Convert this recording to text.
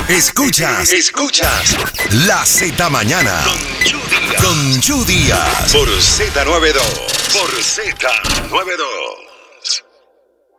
Escuchas La Z Mañana con Chu Díaz por Z92. Por Z92.